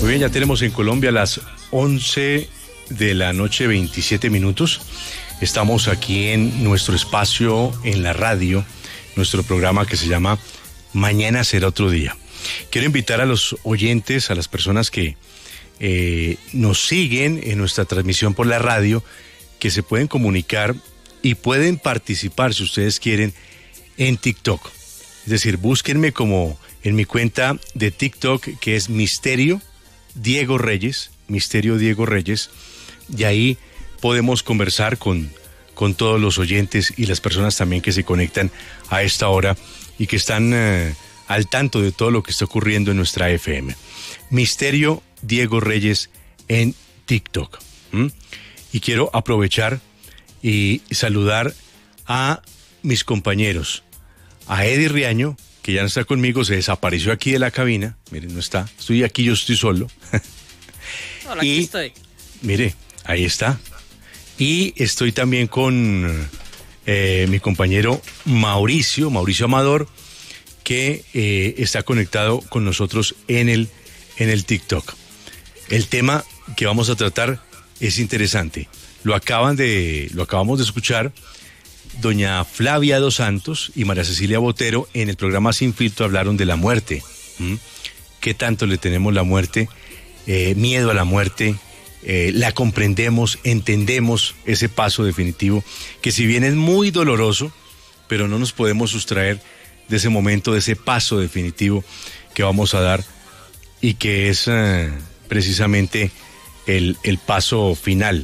Muy bien, ya tenemos en Colombia las 11 de la noche, 27 minutos. Estamos aquí en nuestro espacio en la radio, nuestro programa que se llama Mañana será otro día. Quiero invitar a los oyentes, a las personas que nos siguen en nuestra transmisión por la radio, que se pueden comunicar y pueden participar, si ustedes quieren, en TikTok. Es decir, búsquenme como en mi cuenta de TikTok, que es Misterio Diego Reyes, y ahí podemos conversar con todos los oyentes y las personas también que se conectan a esta hora y que están al tanto de todo lo que está ocurriendo en nuestra FM. Misterio Diego Reyes en TikTok. Y quiero aprovechar y saludar a mis compañeros, a Eddie Riaño, que ya no está conmigo, se desapareció aquí de la cabina. Miren, no está, estoy aquí, yo estoy solo. Hola, aquí estoy. Mire, ahí está. Y estoy también con mi compañero Mauricio Amador, que está conectado con nosotros en el TikTok. El tema que vamos a tratar es interesante. Lo acabamos de escuchar doña Flavia Dos Santos y María Cecilia Botero en el programa Sin Filtro hablaron de la muerte. ¿Qué tanto le tenemos la muerte? Miedo a la muerte. La comprendemos, entendemos ese paso definitivo, que si bien es muy doloroso, pero no nos podemos sustraer de ese momento, de ese paso definitivo que vamos a dar y que es precisamente el paso final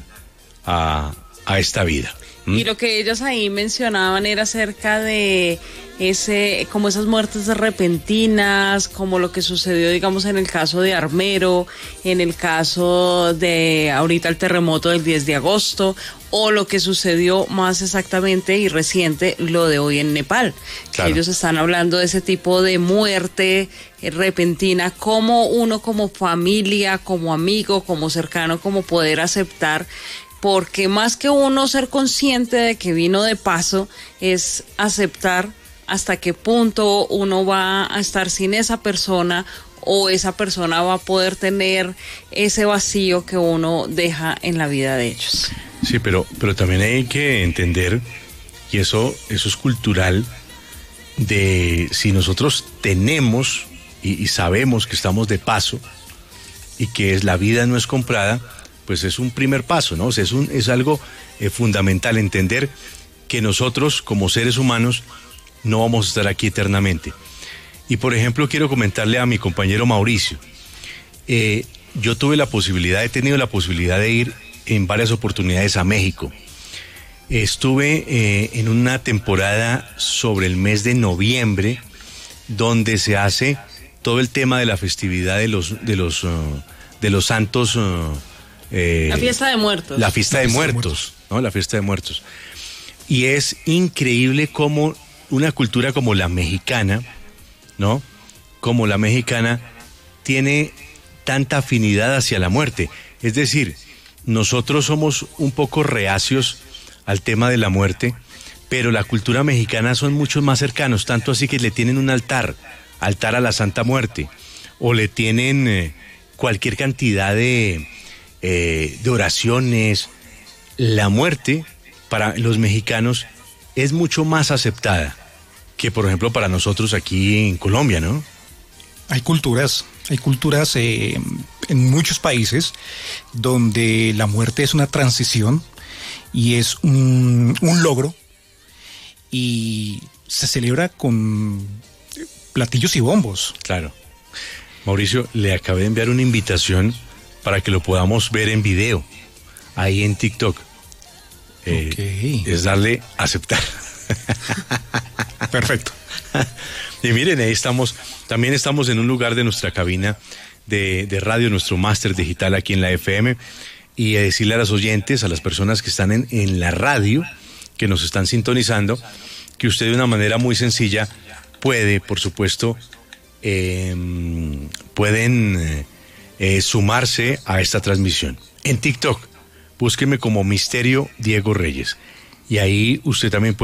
a esta vida. Y lo que ellas ahí mencionaban era acerca de como esas muertes repentinas, como lo que sucedió, digamos, en el caso de Armero, en el caso de ahorita el terremoto del 10 de agosto, o lo que sucedió más exactamente y reciente, lo de hoy en Nepal. Claro. Ellos están hablando de ese tipo de muerte repentina, como uno como familia, como amigo, como cercano, como poder aceptar. Porque más que uno ser consciente de que vino de paso, es aceptar hasta qué punto uno va a estar sin esa persona o esa persona va a poder tener ese vacío que uno deja en la vida de ellos. Sí, pero también hay que entender, y eso es cultural, de si nosotros tenemos y sabemos que estamos de paso y que la vida no es comprada, pues es un primer paso, ¿no? O sea, es algo fundamental entender que nosotros como seres humanos no vamos a estar aquí eternamente. Y por ejemplo, quiero comentarle a mi compañero Mauricio, yo he tenido la posibilidad de ir en varias oportunidades a México. Estuve en una temporada sobre el mes de noviembre, donde se hace todo el tema de la festividad de los santos. La fiesta de muertos. La fiesta de muertos, ¿no? La fiesta de muertos. Y es increíble cómo una cultura como la mexicana, ¿no? Como la mexicana tiene tanta afinidad hacia la muerte. Es decir, nosotros somos un poco reacios al tema de la muerte, pero la cultura mexicana son mucho más cercanos, tanto así que le tienen un altar a la Santa Muerte, o le tienen cualquier cantidad de oraciones. La muerte para los mexicanos es mucho más aceptada que, por ejemplo, para nosotros aquí en Colombia, ¿no? Hay culturas en muchos países donde la muerte es una transición y es un logro, y se celebra con platillos y bombos. Claro. Mauricio, le acabé de enviar una invitación para que lo podamos ver en video, ahí en TikTok. Es darle a aceptar. Perfecto. Y miren, ahí también estamos en un lugar de nuestra cabina de radio, nuestro máster digital aquí en la FM, y a decirle a los oyentes, a las personas que están en la radio, que nos están sintonizando, que usted de una manera muy sencilla puede, por supuesto, pueden sumarse a esta transmisión. En TikTok, búsqueme como Misterio Diego Reyes, y ahí usted también puede